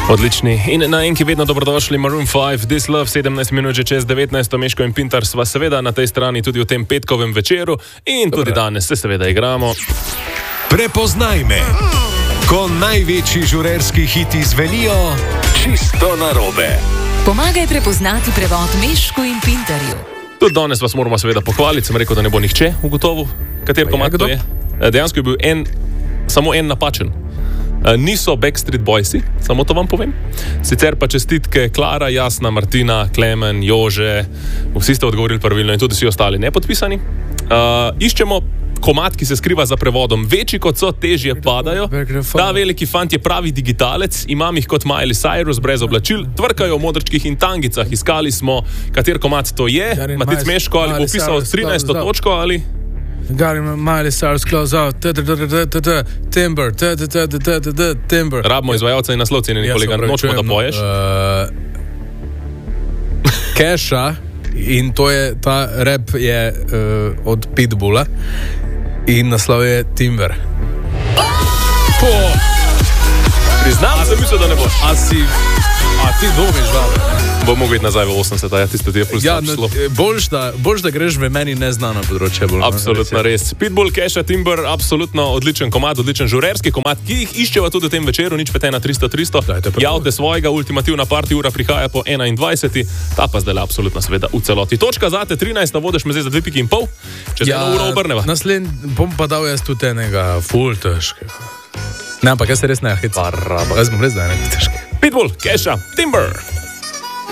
Odlični. In na enki vedno dobrodošli Maroon 5, This Love, 17 minut že čez 19, Meško in Pintar sva seveda na tej strani tudi v tem petkovem večeru in tudi danes se seveda igramo. Prepoznaj me, ko največji žurerski hiti zvenijo čisto narobe. Pomagaj prepoznati prevod Mešku in Pintarju. Tudi danes vas moramo seveda pohvaliti, sem rekel, da ne bo nihče ugotovil, kater komad to je. Dejansko je bil samo en napačen. Niso Backstreet Boysi, samo to vam povem. Sicer pa čestitke Klara, Jasna, Martina, Klemen, Jože, vsi ste odgovorili pravilno in tudi vsi ostali nepodpisani. Iščemo komad, ki se skriva za prevodom. Večji kot so, težje padajo. Ta veliki fant je pravi digitalec, imam jih kot Miley Cyrus brez oblačil, tvrkajo v modrčkih in tangicah. Iskali smo, kater komad to je. Matic Meško ali bo pisal 13. točko ali... Got him, Miley Cyrus close out, timber, timber. Rabimo izvajalca in naslov, cenjeni kolega, nočemo, da poješ. Kesha, in to je, ta rap je od Pitbulla in naslov je Timber. Priznam, sem mislil, da ne boš. A ti dvomiš, da? Bo mogel iti nazaj v 80, ja, tisto ti je pol slab. Boljš, da greš v meni neznana področja. Absolutno res. Pitbull, Kesha, Timber, absolutno odličen komad, odličen žurerski komad, ki jih iščeva tudi v tem večeru, nič pete na 300-300. Javte svojega, ultimativna party ura prihaja po 21. Ta pa zdaj absolutno seveda v celoti. Točka zate 13, vodiš me zdaj za 2,5 piki. Čez eno uro obrneva. Naslednji bom pa dal jaz tudi enega ful težkega. Ne, ampak jaz se res ne hecam. Jaz bom res da enega težkega. Pitbull, Kesha, Timber.